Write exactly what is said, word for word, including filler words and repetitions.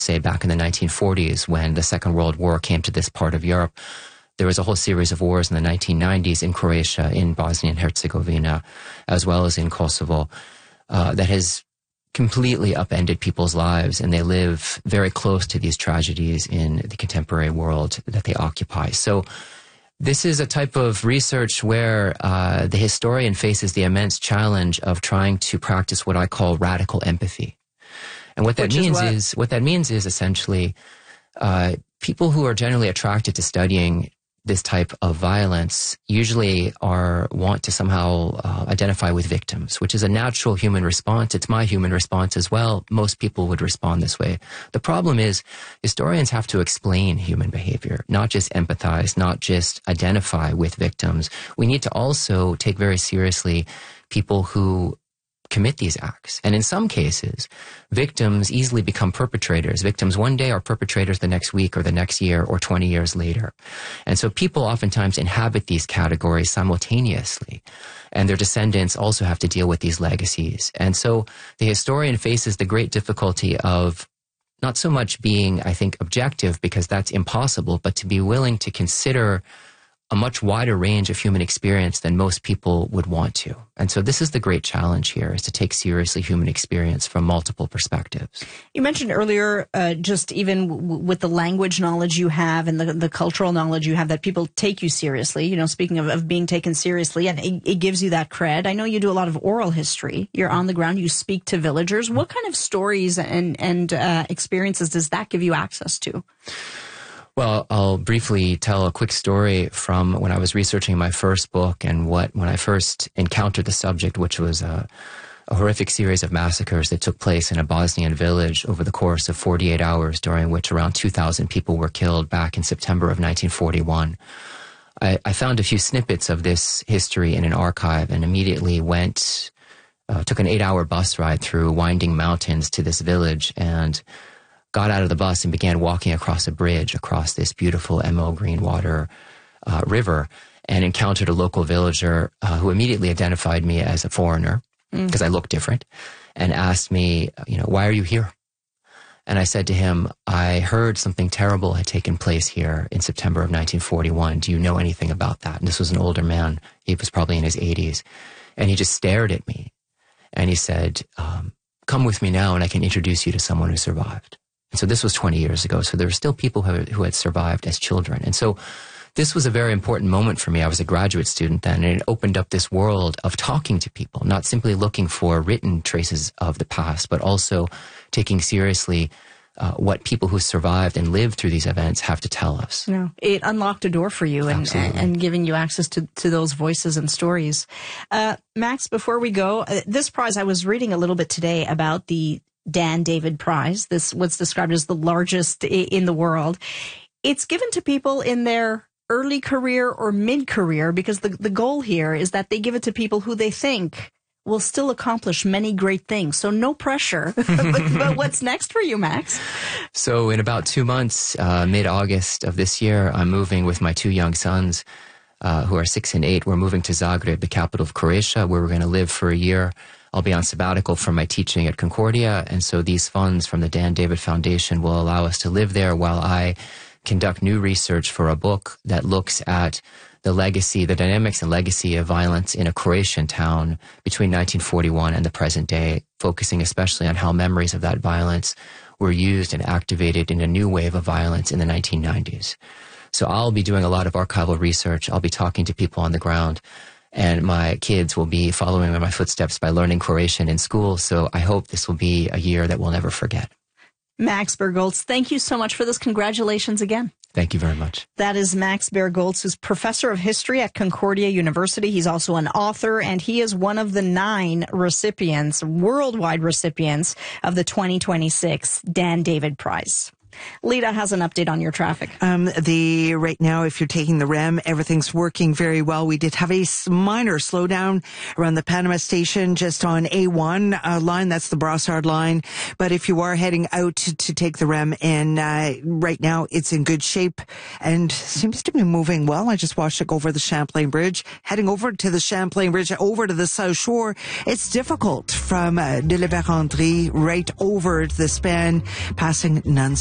say back in the nineteen forties when the Second World War came to this part of Europe. There was a whole series of wars in the nineteen nineties in Croatia, in Bosnia and Herzegovina, as well as in Kosovo, uh, that has completely upended people's lives, and they live very close to these tragedies in the contemporary world that they occupy. So this is a type of research where uh, the historian faces the immense challenge of trying to practice what I call radical empathy. And what that Which means is what? is, what that means is essentially uh, people who are generally attracted to studying this type of violence usually are want to somehow uh, identify with victims, which is a natural human response. It's my human response as well. Most people would respond this way. The problem is historians have to explain human behavior, not just empathize, not just identify with victims. We need to also take very seriously people who commit these acts. And in some cases, victims easily become perpetrators. Victims one day are perpetrators the next week or the next year or twenty years later. And so people oftentimes inhabit these categories simultaneously. And their descendants also have to deal with these legacies. And so the historian faces the great difficulty of not so much being, I think, objective, because that's impossible, but to be willing to consider a much wider range of human experience than most people would want to. And so this is the great challenge here, is to take seriously human experience from multiple perspectives. You mentioned earlier, uh, just even w- with the language knowledge you have and the, the cultural knowledge you have, that people take you seriously, you know, speaking of, of being taken seriously, and it, it gives you that cred. I know you do a lot of oral history. You're on the ground. You speak to villagers. What kind of stories and, and uh, experiences does that give you access to? Well, I'll briefly tell a quick story from when I was researching my first book and what when I first encountered the subject, which was a, a horrific series of massacres that took place in a Bosnian village over the course of forty-eight hours, during which around two thousand people were killed back in September of nineteen forty-one. I, I found a few snippets of this history in an archive and immediately went, uh, took an eight-hour bus ride through winding mountains to this village and got out of the bus and began walking across a bridge across this beautiful emerald green water uh, river, and encountered a local villager uh, who immediately identified me as a foreigner because mm. I looked different, and asked me, you know, why are you here? And I said to him, I heard something terrible had taken place here in September of nineteen forty-one. Do you know anything about that? And this was an older man. He was probably in his eighties. And he just stared at me and he said, um, come with me now and I can introduce you to someone who survived. And so this was twenty years ago. So there were still people who, who had survived as children. And so this was a very important moment for me. I was a graduate student then, and it opened up this world of talking to people, not simply looking for written traces of the past, but also taking seriously uh, what people who survived and lived through these events have to tell us. No, it unlocked a door for you and, and, and giving you access to, to those voices and stories. Uh, Max, before we go, uh, this prize, I was reading a little bit today about the Dan David Prize. This what's described as the largest in the world. It's given to people in their early career or mid-career, because the, the goal here is that they give it to people who they think will still accomplish many great things. So no pressure. but, but what's next for you, Max? So in about two months, uh, mid-August of this year, I'm moving with my two young sons, uh, who are six and eight. We're moving to Zagreb, the capital of Croatia, where we're going to live for a year. I'll be on sabbatical from my teaching at Concordia, and so these funds from the Dan David Foundation will allow us to live there while I conduct new research for a book that looks at the legacy, the dynamics and legacy of violence in a Croatian town between nineteen forty-one and the present day, focusing especially on how memories of that violence were used and activated in a new wave of violence in the nineteen nineties. So I'll be doing a lot of archival research. I'll be talking to people on the ground. And my kids will be following in my footsteps by learning Croatian in school. So I hope this will be a year that we'll never forget. Max Bergholtz, thank you so much for this. Congratulations again. Thank you very much. That is Max Bergholtz, who's professor of history at Concordia University. He's also an author, and he is one of the nine recipients, worldwide recipients, of the twenty twenty-six Dan David Prize. Lita has an update on your traffic. Um, the right now, if you're taking the R E M, everything's working very well. We did have a minor slowdown around the Panama Station, just on A one uh, line. That's the Brossard line. But if you are heading out to, to take the R E M, and uh, right now it's in good shape and seems to be moving well. I just watched it go over the Champlain Bridge, heading over to the Champlain Bridge, over to the South Shore. It's difficult from uh, de la Vérendrye right over the span, passing Nuns.